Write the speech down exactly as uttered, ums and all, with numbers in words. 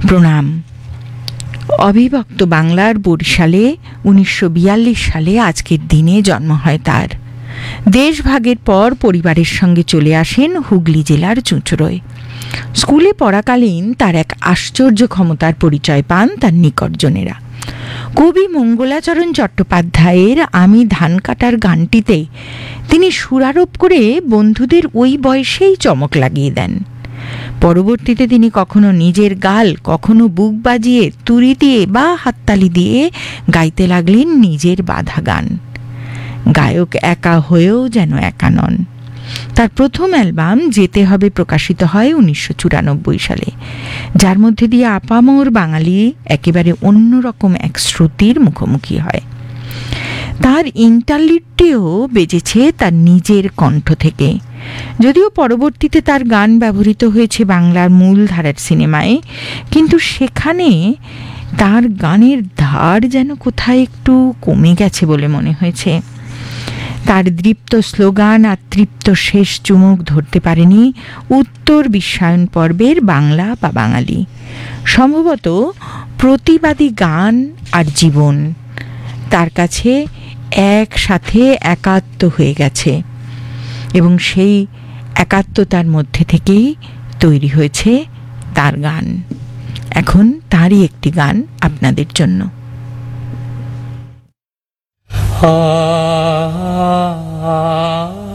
প্রণাম। অবিভক্ত বাংলার বরিশালে উনিশশো বিয়াল্লিশ সালে আজকের দিনে জন্ম হয় তার। দেশভাগের পর পরিবারের সঙ্গে চলে আসেন হুগলি জেলার চুঁচুড়ায়। স্কুলে পড়াকালীন তার এক আশ্চর্য ক্ষমতার পরিচয় পান তার নিকটজনেরা। কবি মঙ্গলাচরণ চট্টোপাধ্যায়ের আমি ধান কাটার গানটিতে তিনি সুরারোপ করে বন্ধুদের ওই বয়সেই চমক লাগিয়ে দেন। পরবর্তীতে তিনি কখনো নিজের গাল, কখনো বুক বাজিয়ে, তুড়ি দিয়ে বা হাততালি দিয়ে গাইতে লাগলেন নিজের বাঁধা গান। গায়ক একা হয়েও যেন একা নন। তার প্রথম অ্যালবাম যেতে হবে প্রকাশিত হয় উনিশশো চুরানব্বই সালে, যার মধ্যে দিয়ে আপামর বাঙালি একেবারে অন্যরকম এক শ্রুতির মুখোমুখি হয়। তার ইন্টারলিডটিও বেজেছে তার নিজের কণ্ঠ থেকে। যদিও পরবর্তীতে তার গান ব্যবহৃত হয়েছে বাংলার মূল ধারার সিনেমায়, কিন্তু সেখানে তার গানের ধার যেন কোথায় একটু কমে গেছে বলে মনে হয়েছে। তার দৃপ্ত স্লোগান আর তৃপ্ত শেষ চুমুক ধরতে পারেনি উত্তর বিশ্বায়ন পর্বের বাংলা বা বাঙালি। সম্ভবত প্রতিবাদী গান আর জীবন তার কাছে একসাথে একাত্ম হয়ে গেছে, এবং সেই একাত্মতার মধ্যে থেকেই তৈরি হয়েছে তার গান। এখন তারই একটি গান আপনাদের জন্য। আ